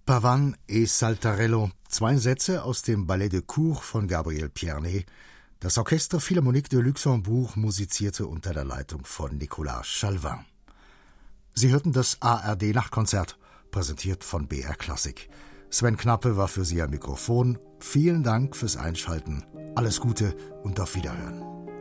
Pavan et Saltarello, 2 Sätze aus dem Ballet de Cour von Gabriel Pierné. Das Orchestre Philharmonique de Luxembourg musizierte unter der Leitung von Nicolas Chalvin. Sie hörten das ARD-Nachtkonzert, präsentiert von BR Klassik. Sven Knappe war für Sie am Mikrofon. Vielen Dank fürs Einschalten. Alles Gute und auf Wiederhören.